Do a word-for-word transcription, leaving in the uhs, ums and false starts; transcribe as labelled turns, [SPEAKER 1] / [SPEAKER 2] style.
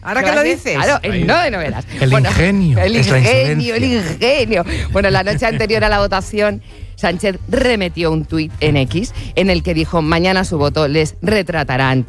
[SPEAKER 1] Ahora que lo dices.
[SPEAKER 2] Claro, el no de novelas.
[SPEAKER 3] El
[SPEAKER 2] Bueno,
[SPEAKER 3] ingenio,
[SPEAKER 2] El
[SPEAKER 3] es la
[SPEAKER 2] ingenio, el
[SPEAKER 3] insolencia.
[SPEAKER 2] ingenio. Bueno, la noche anterior a la votación, Sánchez remetió un tuit en X en el que dijo: mañana su voto les retratará